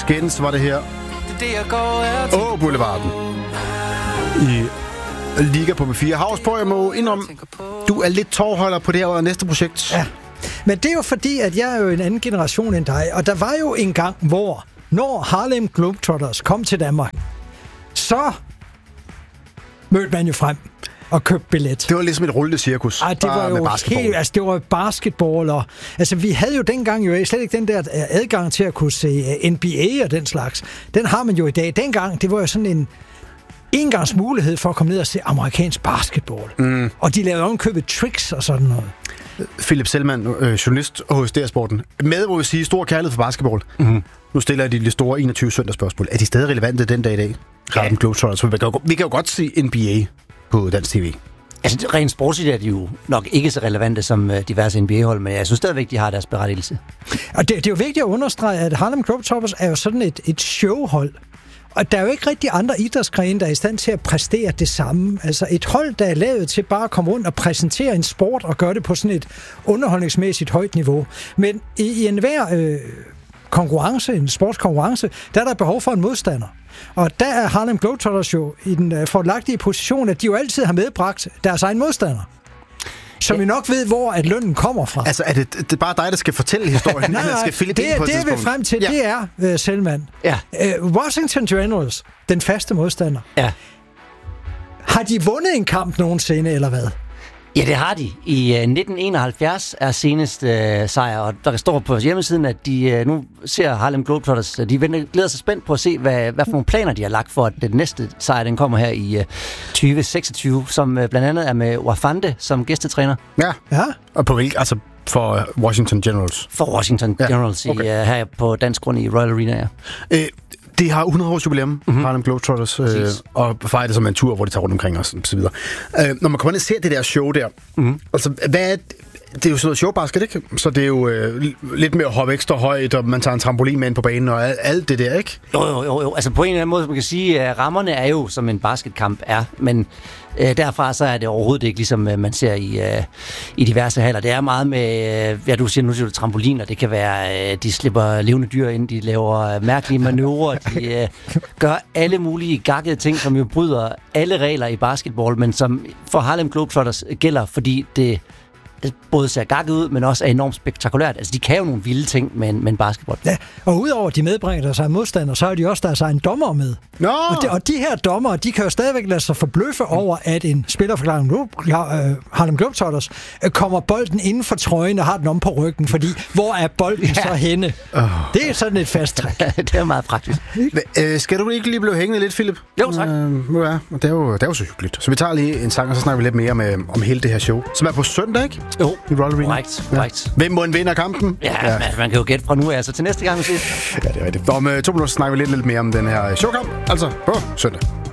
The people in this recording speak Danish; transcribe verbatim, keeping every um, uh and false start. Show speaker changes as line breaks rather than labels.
Skins var det her. Åh, oh, Boulevarden. I Liga på B fire. Havsborg, jeg må indrømme, du er lidt tårholder på det her næste projekt.
Ja, men det er jo fordi, at jeg er jo en anden generation end dig, og der var jo en gang, hvor når Harlem Globetrotters kom til Danmark, så mødte man jo frem og købte billet.
Det var ligesom et rullende cirkus.
Ej, det var jo helt, altså det var basketball, og altså vi havde jo dengang jo slet ikke den der adgang til at kunne se N B A og den slags. Den har man jo i dag. Dengang, det var jo sådan en engangs mulighed for at komme ned og se amerikansk basketball. Mm. Og de lavede ovenkøbet tricks og sådan noget.
Philip Selman, øh, journalist hos D R-sporten. Med, hvor vi siger, stor kærlighed for basketball. Mm-hmm. Nu stiller jeg de lidt store enogtyve søndagsspørgsmål. Er de stadig relevante den dag i dag? Ja. Vi kan, jo, vi kan jo godt se N B A på dansk tv.
Altså, rent sportsligt er de jo nok ikke så relevante som diverse N B A-hold, men jeg synes stadigvæk, de har deres berettigelse.
Og det, det er jo vigtigt at understrege, at Harlem Globetrotters er jo sådan et, et showhold. Og der er jo ikke rigtig andre idrætsgrene, der er i stand til at præstere det samme. Altså et hold, der er lavet til bare at komme rundt og præsentere en sport og gøre det på sådan et underholdningsmæssigt højt niveau. Men i, i enhver øh, konkurrence, en sportskonkurrence, der er der behov for en modstander. Og der er Harlem Globetrotters jo i den øh, fordelagtige position, at de jo altid har medbragt deres egen modstander. Som ja. vi nok ved, hvor at lønnen kommer fra.
Altså, er det, det er bare dig, der skal fortælle historien?
nej, nej,
skal
det, det er vi frem til. Ja. Det er uh, Selman.
Ja.
Uh, Washington Generals, den faste modstander.
Ja.
Har de vundet en kamp nogensinde, eller hvad?
Ja, det har de. I uh, nitten enoghalvfjerds er seneste uh, sejr, og der står på hjemmesiden, at de uh, nu ser Harlem Globetrotters, de venter, glæder sig spændt på at se, hvad, hvad for nogle planer de har lagt for, at den næste sejr, den kommer her i uh, tyve seksogtyve, som uh, blandt andet er med Wafande som gæstetræner.
Ja, ja. Og på hvilken, altså for Washington Generals?
For Washington ja. Generals okay. i, uh, her på dansk grund i Royal Arena, ja. Øh,
Det har hundrede års jubilæum, mm-hmm. Harlem Globetrotters, øh, og fejrer det som en tur, hvor de tager rundt omkring os, og så videre. Øh, når man kommer ind og ser det der show der, mm-hmm. altså, hvad er det? Det er jo sådan noget showbasket, ikke? Så det er jo øh, lidt mere at hoppe ekstra højt, og man tager en trampolin med ind på banen, og alt det der, ikke?
Jo, jo, jo, jo. Altså på en eller anden måde, man kan sige, at rammerne er jo, som en basketkamp er, men øh, derfra så er det overhovedet ikke, ligesom øh, man ser i, øh, i diverse haller. Det er meget med, øh, ja, du siger nu, siger du trampoliner, det kan være, øh, de slipper levende dyr ind, de laver øh, mærkelige manøvrer, de øh, gør alle mulige gakkede ting, som jo bryder alle regler i basketball, men som for Harlem Globetrotters gælder, fordi det det både ser gakket ud, men også er enormt spektakulært. Altså, de kan jo nogle vilde ting med en, med en basketball.
Ja, og udover de medbringer deres egen modstander, så har de også deres egen dommer med.
No.
Og, de, og de her dommer, de kan jo stadigvæk lade sig forbløffe over, at en spiller for Harlem Globetrotters kommer bolden inden for trøjen og har den om på ryggen, fordi hvor er bolden ja. så henne? Oh. Det er sådan et fast trick.
Det er meget praktisk.
Øh, skal du ikke lige blive hængende lidt, Philip?
Jo, tak.
Øh, ja, det, er jo, det er jo så hyggeligt. Så vi tager lige en sang, og så snakker vi lidt mere med, om hele det her show, som er på søndag, ikke?
Jo,
korrekt,
korrekt.
Ja. Hvem må en vinde af kampen?
Ja, ja. Man, man kan jo gætte fra nu af, altså til næste gang.
Ja, det er rigtigt. Om uh, to minutter snakker vi lidt, lidt mere om den her showkamp, altså på søndag.